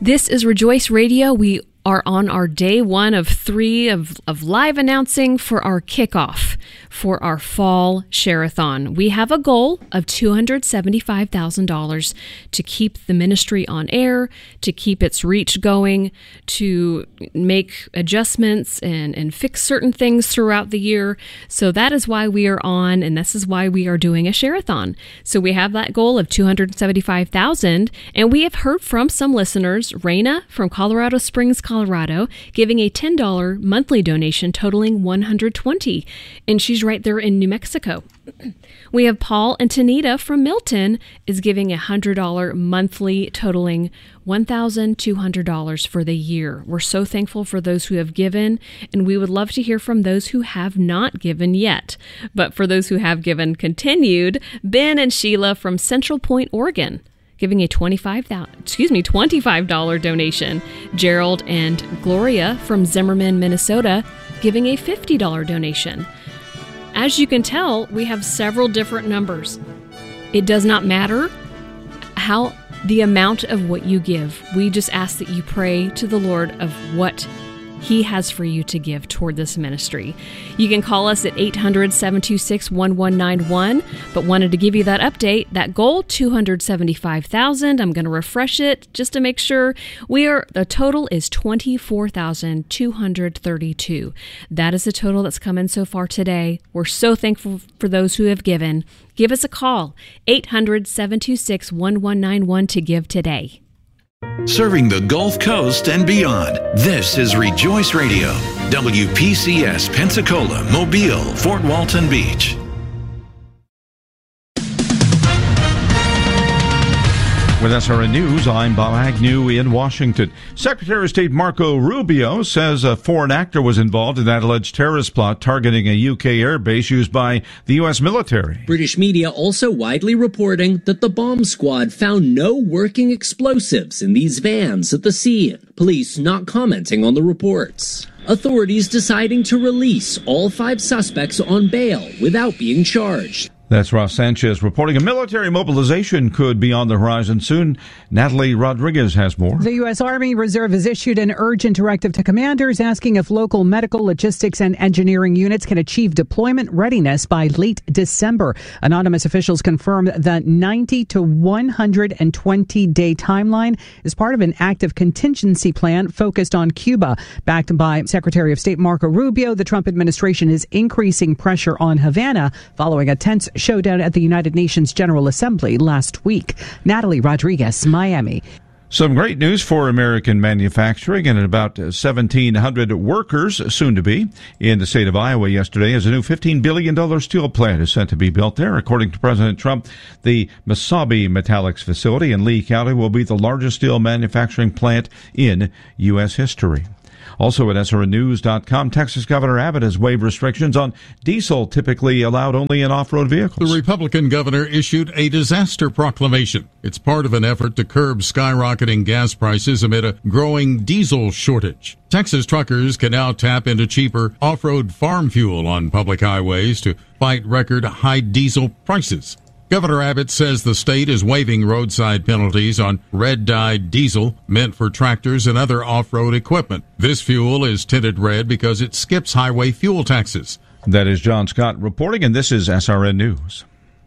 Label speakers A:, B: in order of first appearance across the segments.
A: This is Rejoice Radio. We are on our day 1 of 3 of live announcing for our kickoff for our fall share-a-thon. We have a goal of $275,000 to keep the ministry on air, to keep its reach going, to make adjustments and fix certain things throughout the year. So that is why we are on, and this is why we are doing a share-a-thon. So we have that goal of $275,000, and we have heard from some listeners, Raina from Colorado Springs, Colorado, giving a $10 monthly donation totaling $120, and she's right there in New Mexico. We have Paul and Tanita from Milton is giving a $100 monthly totaling $1,200 for the year. We're so thankful for those who have given, and we would love to hear from those who have not given yet. But for those who have given continued, Ben and Sheila from Central Point, Oregon, giving a $25 donation. Gerald and Gloria from Zimmerman, Minnesota, giving a $50 donation. As you can tell, we have several different numbers. It does not matter how the amount of what you give. We just ask that you pray to the Lord of what He has for you to give toward this ministry. You can call us at 800-726-1191, but wanted to give you that update. That goal, $275,000. I'm going to refresh it just to make sure. The total is $24,232. That is the total that's come in so far today. We're so thankful for those who have given. Give us a call, 800-726-1191 to give today.
B: Serving the Gulf Coast and beyond, this is Rejoice Radio, WPCS, Pensacola, Mobile, Fort Walton Beach.
C: With SRN News, I'm Bob Agnew in Washington. Secretary of State Marco Rubio says a foreign actor was involved in that alleged terrorist plot targeting a UK airbase used by the U.S. military.
D: British media also widely reporting that the bomb squad found no working explosives in these vans at the scene. Police not commenting on the reports. Authorities deciding to release all 5 suspects on bail without being charged.
C: That's Ross Sanchez reporting a military mobilization could be on the horizon soon. Natalie Rodriguez has more.
E: The U.S. Army Reserve has issued an urgent directive to commanders asking if local medical, logistics, and engineering units can achieve deployment readiness by late December. Anonymous officials confirmed the 90 to 120-day timeline is part of an active contingency plan focused on Cuba. Backed by Secretary of State Marco Rubio, the Trump administration is increasing pressure on Havana following a tense showdown at the United Nations General Assembly last week. Natalie Rodriguez, Miami.
C: Some great news for American manufacturing, and about 1,700 workers, soon to be, in the state of Iowa yesterday as a new $15 billion steel plant is set to be built there. According to President Trump, the Mesabi Metallics facility in Lee County will be the largest steel manufacturing plant in U.S. history. Also at SRNnews.com, Texas Governor Abbott has waived restrictions on diesel typically allowed only in off-road vehicles.
F: The Republican governor issued a disaster proclamation. It's part of an effort to curb skyrocketing gas prices amid a growing diesel shortage. Texas truckers can now tap into cheaper off-road farm fuel on public highways to fight record high diesel prices. Governor Abbott says the state is waiving roadside penalties on red-dyed diesel meant for tractors and other off-road equipment. This fuel is tinted red because it skips highway fuel taxes.
C: That is John Scott reporting, and this is SRN News.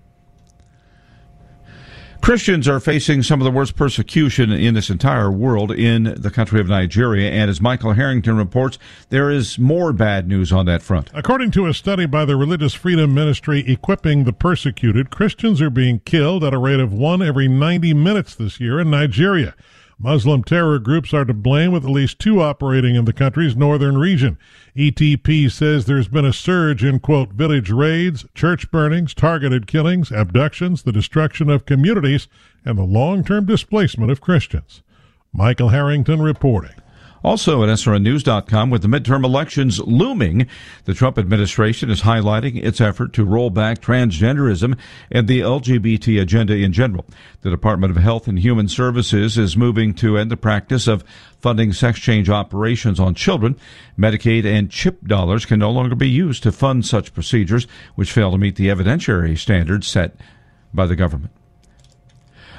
C: Christians are facing some of the worst persecution in this entire world in the country of Nigeria, and as Michael Harrington reports, there is more bad news on that front.
G: According to a study by the Religious Freedom Ministry Equipping the Persecuted, Christians are being killed at a rate of 1 every 90 minutes this year in Nigeria. Muslim terror groups are to blame, with at least 2 operating in the country's northern region. ETP says there's been a surge in, quote, village raids, church burnings, targeted killings, abductions, the destruction of communities, and the long-term displacement of Christians. Michael Harrington reporting.
C: Also at SRNnews.com, with the midterm elections looming, the Trump administration is highlighting its effort to roll back transgenderism and the LGBT agenda in general. The Department of Health and Human Services is moving to end the practice of funding sex change operations on children. Medicaid and CHIP dollars can no longer be used to fund such procedures, which fail to meet the evidentiary standards set by the government.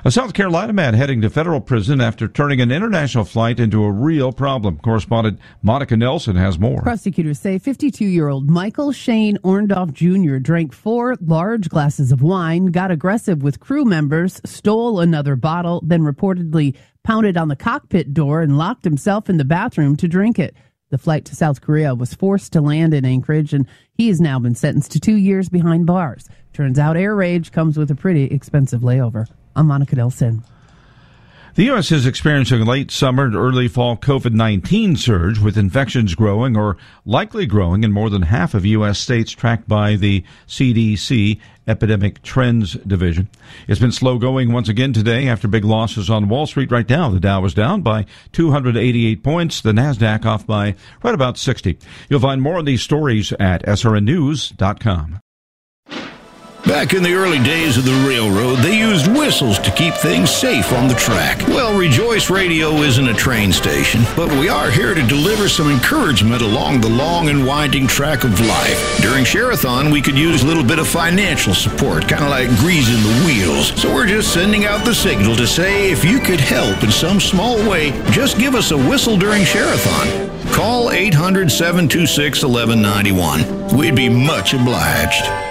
C: A South Carolina man heading to federal prison after turning an international flight into a real problem. Correspondent Monica Nelson has more.
H: Prosecutors say 52-year-old Michael Shane Orndorff Jr. drank 4 large glasses of wine, got aggressive with crew members, stole another bottle, then reportedly pounded on the cockpit door and locked himself in the bathroom to drink it. The flight to South Korea was forced to land in Anchorage, and he has now been sentenced to 2 years behind bars. Turns out air rage comes with a pretty expensive layover. I'm Monica Nelson.
C: The U.S. is experiencing a late summer and early fall COVID-19 surge, with infections growing or likely growing in more than half of U.S. states tracked by the CDC Epidemic Trends Division. It's been slow going once again today after big losses on Wall Street. Right now, the Dow was down by 288 points, the NASDAQ off by right about 60. You'll find more on these stories at srnnews.com.
I: Back in the early days of the railroad, they used whistles to keep things safe on the track. Well, Rejoice Radio isn't a train station, but we are here to deliver some encouragement along the long and winding track of life. During Share-a-thon, we could use a little bit of financial support, kind of like greasing the wheels. So we're just sending out the signal to say if you could help in some small way, just give us a whistle during Share-a-thon. Call 800-726-1191. We'd be much obliged.